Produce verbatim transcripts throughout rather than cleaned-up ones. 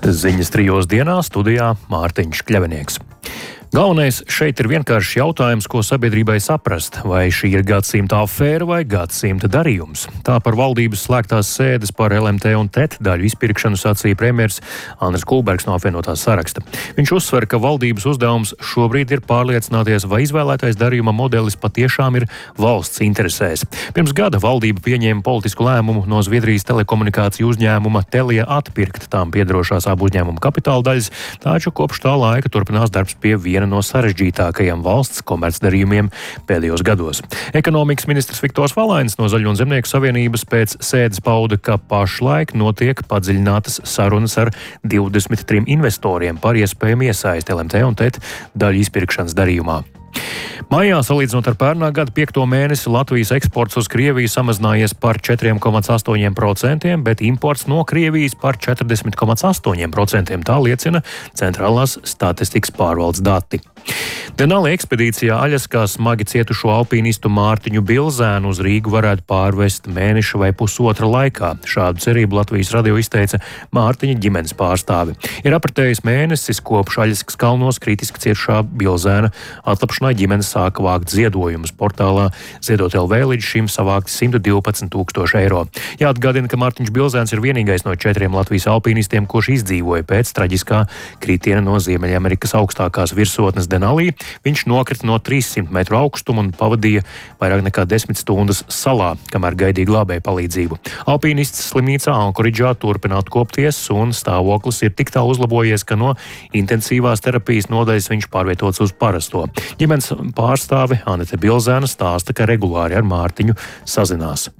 Ziņas trijos dienā studijā Mārtiņš Kļavinieks. Galvenais šeit ir vienkāršs jautājums, ko sabiedrībai saprast, vai šī ir gadsimta afēra vai gadsimta darījums. Tā par valdības slēgtās sēdes par L M T un T E T daļu izpirkšanu sacīja premjers Andris Kulbergs no apvienotās saraksta. Viņš uzsver, ka valdības uzdevums šobrīd ir pārliecināties, vai izvēlētais darījuma modelis patiešām ir valsts interesēs. Pirms gada valdība pieņēma politisku lēmumu no Zviedrijas telekomunikāciju uzņēmuma Telia atpirkt tām piederošās abu uzņēmumu kapitāla daļas, taču kopš tā laika turpinās darbs pie viena no sarežģītākajiem valsts komercdarījumiem pēdējos gados. Ekonomikas ministrs Viktors Valainis no Zaļo un Zemnieku savienības pēc sēdes pauda, ka pašlaik notiek padziļinātas sarunas ar divdesmit trim investoriem par iespējamu iesaisti L M T un T E T daļu izpirkšanas darījumā. Maijā, salīdzinot ar pērnā gada piekto mēnesi, Latvijas eksports uz Krieviju samazinājies par četriem komats astoņiem procentiem, bet imports no Krievijas par četrdesmit komats astoņiem procentiem. Tā liecina Centrālās statistikas pārvaldes dati. Denali ekspedīcijā Aļaskā smagi cietušo alpīnistu Mārtiņu Bilzēnu uz Rīgu varētu pārvest mēneša vai pusotra laikā. Šādu cerību Latvijas radio izteica Mārtiņa ģimenes pārstāve. Ir apritējis mēnesis, kopš Aļaskas kalnos kritiski cietušā Bilzēna atlapšanai ģimenes sāka vākt ziedojumus. Portālā Ziedot L V līdz šim savākti simt divpadsmit tūkstoši eiro. Jāatgādina, ka Mārtiņš Bilzēns ir vienīgais no četriem Latvijas alpīnistiem, kurš izdzīvoja pēc traģiskā kritiena no Ziemeļamerikas augstākās virsotnes Denalī. Viņš nokrita no trīssimt metru augstuma un pavadīja vairāk nekā desmit stundas salā, kamēr gaidīja glābēju palīdzību. Alpīnists slimnīcā Ankoridžā turpina atkopties, un stāvoklis ir tik tā uzlabojies, ka no intensīvās terapijas nodaļas viņš pārvietots uz parasto. Ģimenes pārstāve Anete Bilzēna stāsta, ka regulāri ar Mārtiņu sazinās.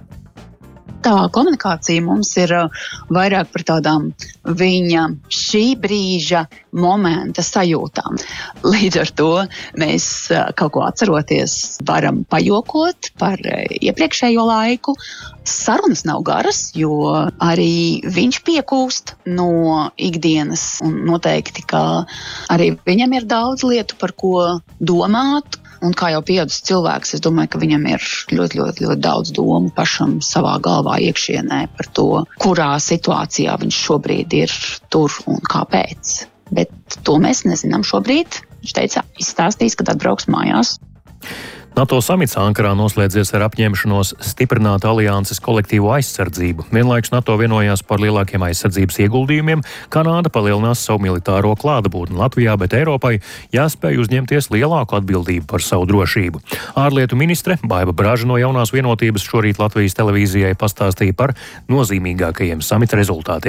Tā komunikācija mums ir vairāk par tādām viņa šī brīža momenta sajūtām. Līdz ar to mēs kaut ko atceroties varam pajokot par iepriekšējo laiku. Sarunas nav garas, jo arī viņš piekūst no ikdienas, un noteikti, ka arī viņam ir daudz lietu, par ko domāt. Un kā jau pieaudzis cilvēks, es domāju, ka viņam ir ļoti, ļoti, ļoti daudz domu pašam savā galvā iekšienē par to, kurā situācijā viņš šobrīd ir tur un kāpēc. Bet to mēs nezinām šobrīd. Viņš teica, izstāstīs, kad atbrauks mājās. NATO samits Ankarā noslēdzies ar apņemšanos stiprināt alianses kolektīvo aizsardzību. Vienlaikus NATO vienojās par lielākiem aizsardzības ieguldījumiem. Kanāda palielinās savu militāro klātbūtni Latvijā, bet Eiropai jāspēj uzņemties lielāku atbildību par savu drošību. Ārlietu ministre Baiva Braža no Jaunās vienotības šorīt Latvijas televīzijai pastāstīja par nozīmīgākajiem samita rezultātiem.